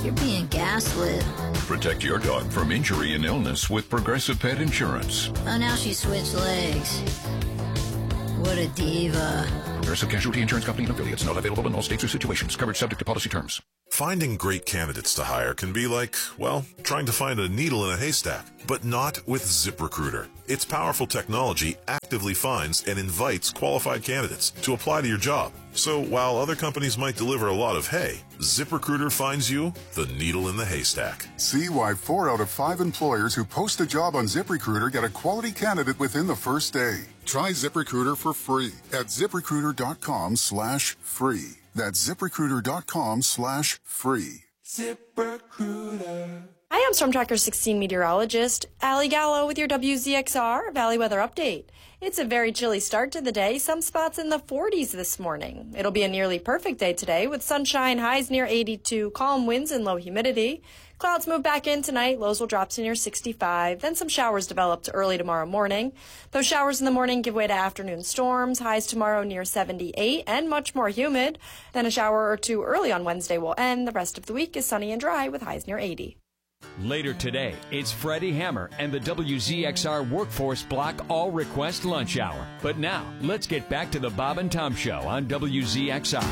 You're being gaslit. Protect your dog from injury and illness with Progressive Pet Insurance. Oh, now she switched legs. What a diva. Progressive Casualty Insurance Company and affiliates. Not available in all states or situations. Coverage subject to policy terms. Finding great candidates to hire can be like, well, trying to find a needle in a haystack, but not with ZipRecruiter. Its powerful technology actively finds and invites qualified candidates to apply to your job. So while other companies might deliver a lot of hay, ZipRecruiter finds you the needle in the haystack. See why 4 out of 5 employers who post a job on ZipRecruiter get a quality candidate within the first day. Try ZipRecruiter for free at ZipRecruiter.com/free. That's ZipRecruiter.com/free. ZipRecruiter. Hi, I'm Storm Tracker 16 meteorologist Allie Gallo with your WZXR Valley Weather Update. It's a very chilly start to the day, some spots in the 40s this morning. It'll be a nearly perfect day today with sunshine, highs near 82, calm winds and low humidity. Clouds move back in tonight, lows will drop to near 65, then some showers develop early tomorrow morning. Those showers in the morning give way to afternoon storms, highs tomorrow near 78 and much more humid. Then a shower or two early on Wednesday will end. The rest of the week is sunny and dry with highs near 80. Later today, it's Freddie Hammer and the WZXR Workforce Block All Request Lunch Hour. But now, let's get back to the Bob and Tom Show on WZXR.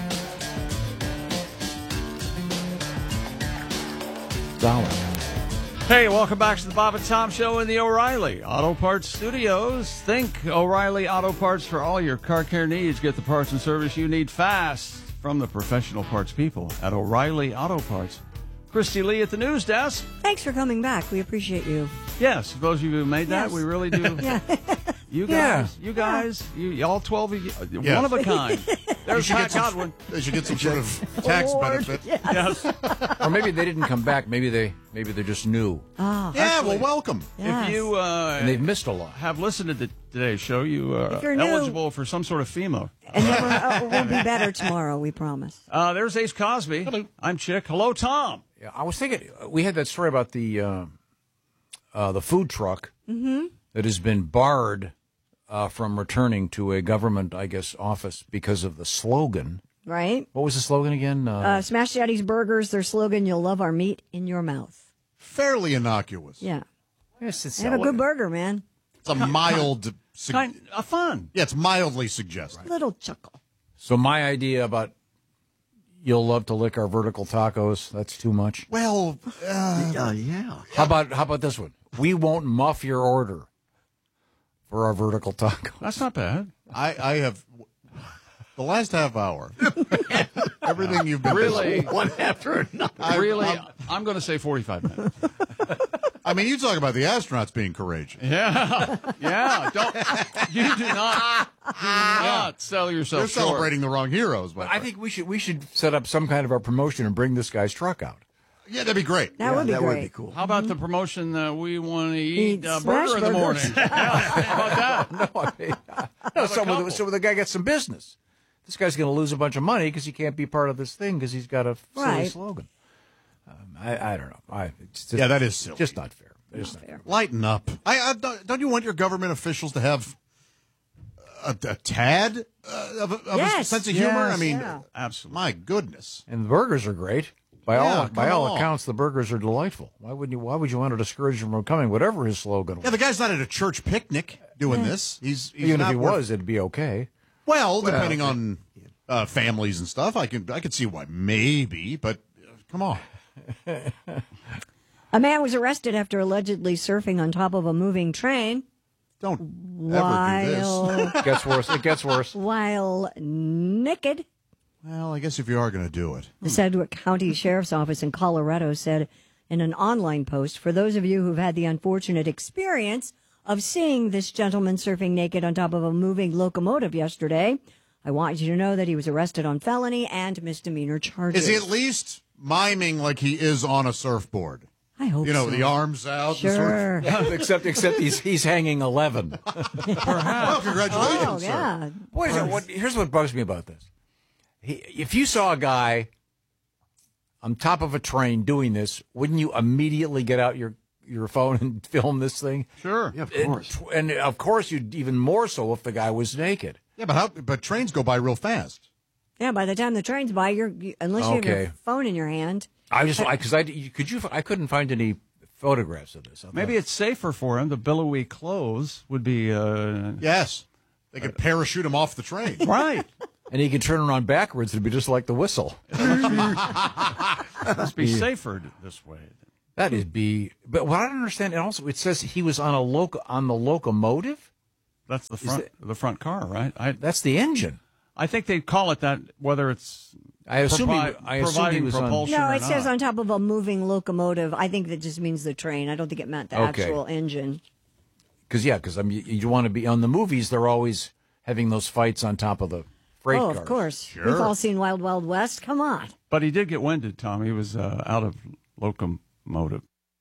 Hey, welcome back to the Bob and Tom Show in the O'Reilly Auto Parts Studios. Think O'Reilly Auto Parts for all your car care needs. Get the parts and service you need fast from the professional parts people at O'Reilly Auto Parts. Christy Lee at the news desk. Thanks for coming back. We appreciate you. Yes, those of you who made that, Yes. we really do. Yeah. You guys, you all 12 of you, Yes. one of a kind. There's Pat Godwin. They should get some sort of tax Award. benefit. Yes. Or maybe they didn't come back. Maybe they're just new. Oh, Yeah, well, welcome. yes. If you And they've missed a lot. have listened to today's show, you are If you're new- eligible for some sort of FEMA. And it will be better tomorrow, we promise. There's Ace Cosby. Hello. I'm Chick. Hello, Tom. Yeah, I was thinking we had that story about the food truck that has been barred from returning to a government, I guess, office because of the slogan. Right? What was the slogan again? Smash Daddy's Burgers, their slogan, you'll love our meat in your mouth. Fairly innocuous. Yeah. Yes, it's They have a good burger, man. It's a mild... Kind of fun. Yeah, it's mildly suggestive. Little chuckle. So my idea about you'll love to lick our vertical tacos, that's too much. Well, yeah. How about this one? We won't muff your order for our vertical tacos. That's not bad. I have... The last half hour, everything you've been Really? One after another. I'm going to say 45 minutes. I mean, you talk about the astronauts being courageous. Yeah. You do not sell yourself You're short. celebrating the wrong heroes. I think we should set up some kind of a promotion and bring this guy's truck out. Yeah, that'd be great. That would be that great. would be cool. How about the promotion that we want to eat a Smash burger in the morning? burgers. Yeah, how about that? No, I mean, so the guy gets some business. This guy's going to lose a bunch of money because he can't be part of this thing because he's got a silly Right. slogan. I don't know. It's just, Yeah, that is silly. just not fair. It's not fair. Lighten up. Don't you want your government officials to have a tad of a Yes. sense of humor? Yes. I mean, Yeah. Absolutely. my goodness. And the burgers are great. By Yeah, come all along. accounts, the burgers are delightful. Why would you want to discourage him from coming? Whatever his slogan was. Yeah, the guy's not at a church picnic doing this. He's Even if not he worth- was, it'd be okay. Well, depending on families and stuff, I could see why maybe, but come on. A man was arrested after allegedly surfing on top of a moving train Don't ever do this. while, It gets worse. It gets worse. while naked. Well, I guess if you are going to do it. The Sedgwick County Sheriff's Office in Colorado said in an online post, for those of you who've had the unfortunate experience of seeing this gentleman surfing naked on top of a moving locomotive yesterday, I want you to know that he was arrested on felony and misdemeanor charges. Is he at least miming like he is on a surfboard? I hope You know, so. the arms out. the Sure. except he's hanging 11. Well, congratulations, Oh, sir. yeah. Here's what bugs me about this. If you saw a guy on top of a train doing this, wouldn't you immediately get out your phone and film this thing? Sure. Yeah, of course. And of course, you'd even more so if the guy was naked. Yeah, but trains go by real fast. Yeah, by the time the train's by, unless you have your phone in your hand. I couldn't find any photographs of this. Maybe it's safer for him. The billowy clothes would be. Yes, they could parachute him off the train. Right. And he could turn around backwards. It'd be just like the whistle. Must be safer this way. That is but what I don't understand, and also it says he was on the locomotive. That's the front car, right? That's the engine. I think they call it that, whether it's I assume he was propulsion. No, it says on top of a moving locomotive. I think that just means the train. I don't think it meant the actual engine. Because I mean, you want to be on the movies. They're always having those fights on top of the freight cars. Of course. Sure. We've all seen Wild Wild West. Come on. But he did get winded, Tom. He was out of locomotive.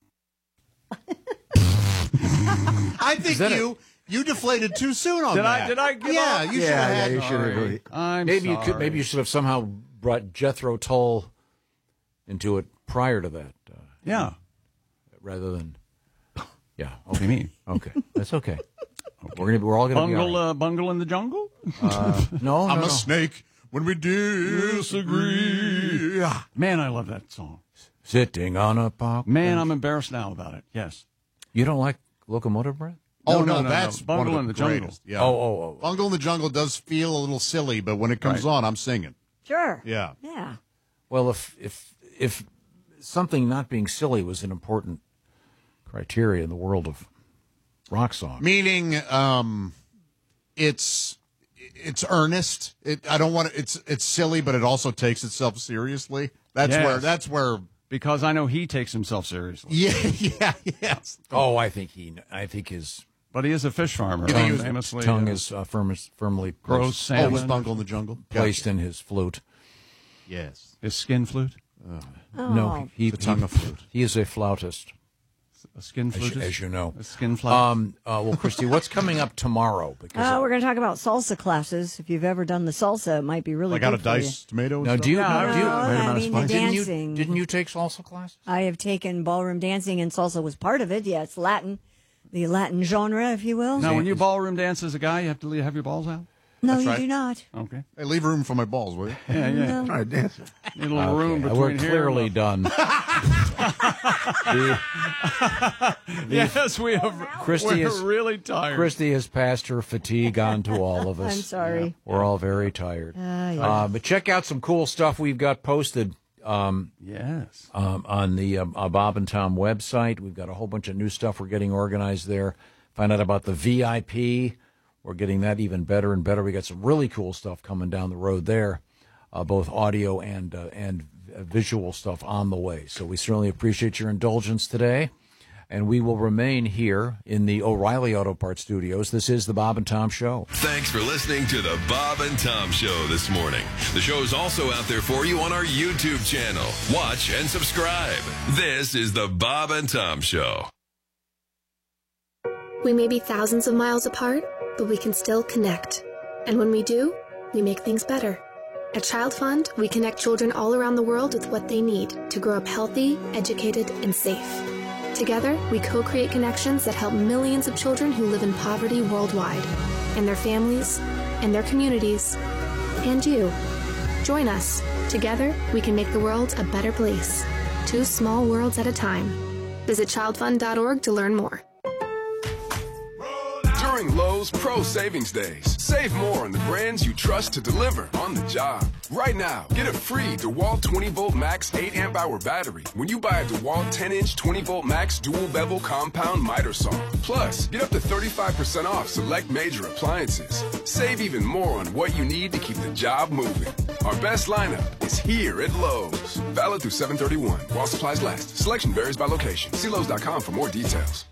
I think you deflated too soon on that. Did I give up? Yeah, you should have had. You should have. Maybe you should have somehow brought Jethro Tull into it prior to that. Yeah. Rather than. Yeah. What do you mean? Okay, that's okay. We're all gonna be all right. Bungle in the jungle. No, I'm a snake when we disagree. Man, I love that song. Sitting on a park. Man, I'm embarrassed now about it. Yes. You don't like Locomotive Breath? No, that's Bungle in the Jungle. Greatest. Yeah. Oh. Bungle in the Jungle does feel a little silly, but when it comes on, I'm singing. Sure. Yeah. Yeah. Well, if something not being silly was an important criteria in the world of rock songs, meaning it's earnest. I don't want it's silly, but it also takes itself seriously. That's where. Because I know he takes himself seriously. Yes. Oh, I think his. But he is a fish farmer. Famously, tongue is firmly gross salmon. Always Bungle in the Jungle. Placed in his flute. Yes. His skin flute? No, the tongue of flute. He is a flautist. A skin flutist? As you know. A skin flautist. Well, Christy, what's coming up tomorrow? Because we're going to talk about salsa classes. If you've ever done the salsa, it might be really good out of for you. diced tomatoes? Now, the dancing. Didn't you take salsa classes? I have taken ballroom dancing, and salsa was part of it. Yeah, it's Latin. The Latin genre, if you will. Now, when you ballroom dance as a guy, you have to have your balls out? No, That's you right. do not. Okay. Hey, leave room for my balls, will you? Yeah. Try dancing. Need a little room between We're here clearly and done. Yes, we have. We're really tired. Christy has passed her fatigue on to all of us. I'm sorry. Yeah, we're all very tired. Yeah. But check out some cool stuff we've got posted. Yes. On the Bob and Tom website. We've got a whole bunch of new stuff we're getting organized there. Find out about the VIP. We're getting that even better and better. We got some really cool stuff coming down the road there, both audio and visual stuff on the way. So we certainly appreciate your indulgence today. And we will remain here in the O'Reilly Auto Parts studios. This is the Bob and Tom Show. Thanks for listening to the Bob and Tom Show this morning. The show is also out there for you on our YouTube channel. Watch and subscribe. This is the Bob and Tom Show. We may be thousands of miles apart, but we can still connect. And when we do, we make things better. At Child Fund, we connect children all around the world with what they need to grow up healthy, educated, and safe. Together, we co-create connections that help millions of children who live in poverty worldwide, and their families, and their communities, and you. Join us. Together, we can make the world a better place. 2 small worlds at a time. Visit childfund.org to learn more. During Lowe's Pro Savings Days, save more on the brands you trust to deliver on the job. Right now, get a free DeWalt 20-volt max 8 amp hour battery when you buy a DeWalt 10-inch 20-volt max dual bevel compound miter saw. Plus, get up to 35% off select major appliances. Save even more on what you need to keep the job moving. Our best lineup is here at Lowe's. Valid through 7/31 while supplies last. Selection varies by location. See Lowe's.com for more details.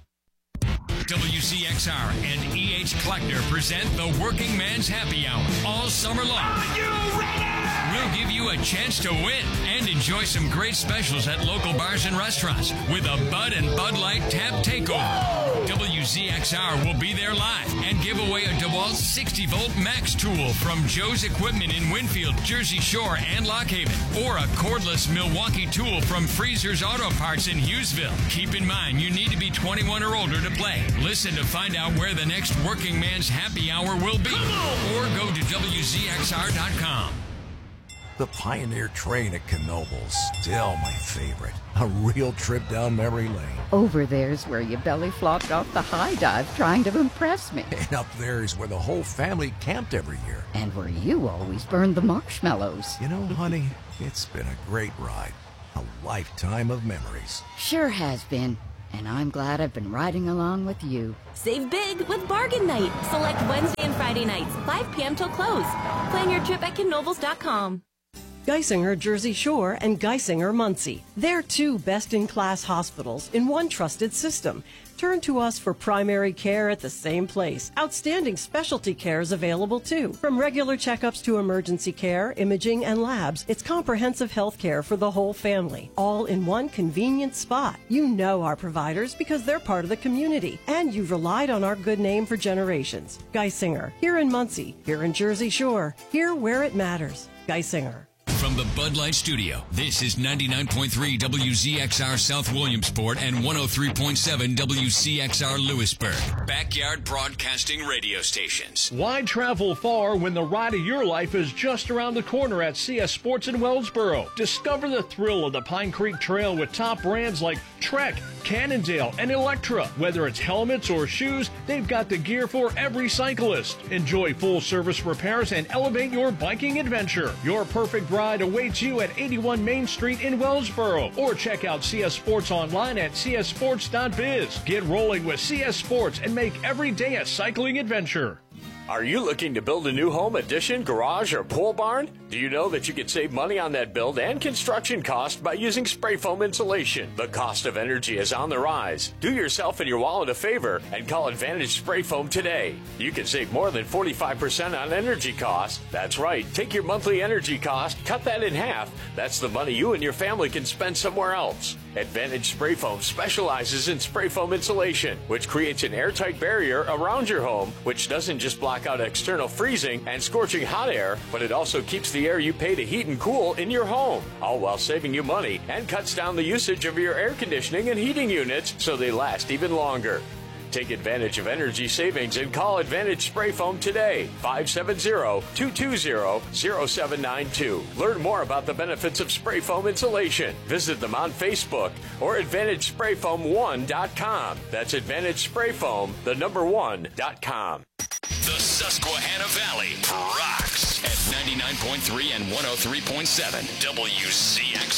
WCXR and E.H. Kleckner present the Working Man's Happy Hour all summer long. Are you ready? We'll give you a chance to win and enjoy some great specials at local bars and restaurants with a Bud and Bud Light Tap Takeover. WCXR will be there live and give away a DeWalt 60-volt Max tool from Joe's Equipment in Winfield, Jersey Shore, and Lock Haven, or a cordless Milwaukee tool from Freezer's Auto Parts in Hughesville. Keep in mind, you need to be 21 or older to play. Listen to find out where the next Working Man's Happy Hour will be, or go to WZXR.com. The Pioneer train at Knoebels, still my favorite. A real trip down memory lane. Over there's where you belly flopped off the high dive trying to impress me. And up there's where the whole family camped every year. And where you always burned the marshmallows. You know, honey, it's been a great ride. A lifetime of memories. Sure has been. And I'm glad I've been riding along with you. Save big with Bargain Night. Select Wednesday and Friday nights, 5 p.m. till close. Plan your trip at Knoebels.com. Geisinger Jersey Shore and Geisinger Muncie. They're two best-in-class hospitals in one trusted system. Turn to us for primary care at the same place. Outstanding specialty care is available too. From regular checkups to emergency care, imaging, and labs, it's comprehensive health care for the whole family. All in one convenient spot. You know our providers because they're part of the community. And you've relied on our good name for generations. Geisinger, here in Muncie, here in Jersey Shore, here where it matters. Geisinger. From the Bud Light Studio, this is 99.3 WZXR South Williamsport and 103.7 WCXR Lewisburg. Backyard Broadcasting Radio Stations. Why travel far when the ride of your life is just around the corner at CS Sports in Wellsboro? Discover the thrill of the Pine Creek Trail with top brands like Trek, Cannondale, and Electra. Whether it's helmets or shoes, they've got the gear for every cyclist. Enjoy full-service repairs and elevate your biking adventure. Your perfect ride awaits you at 81 Main Street in Wellsboro. Or check out CS Sports online at csports.biz. Get rolling with CS Sports and make every day a cycling adventure. Are you looking to build a new home, addition, garage, or pole barn? Do you know that you can save money on that build and construction cost by using spray foam insulation? The cost of energy is on the rise. Do yourself and your wallet a favor and call Advantage Spray Foam today. You can save more than 45% on energy costs. That's right. Take your monthly energy cost, cut that in half. That's the money you and your family can spend somewhere else. Advantage Spray Foam specializes in spray foam insulation, which creates an airtight barrier around your home, which doesn't just block out external freezing and scorching hot air, but it also keeps the air you pay to heat and cool in your home, all while saving you money and cuts down the usage of your air conditioning and heating units so they last even longer. Take advantage of energy savings and call Advantage Spray Foam today, 570-220-0792. Learn more about the benefits of spray foam insulation. Visit them on Facebook or AdvantageSprayFoam1.com. That's AdvantageSprayFoam1.com. The Susquehanna Valley rocks at 99.3 and 103.7 WCX.